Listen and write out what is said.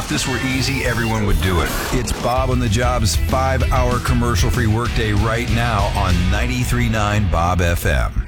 if this were easy, everyone would do it. It's Bob on the Job's 5-hour commercial-free workday right now on 93.9 Bob FM.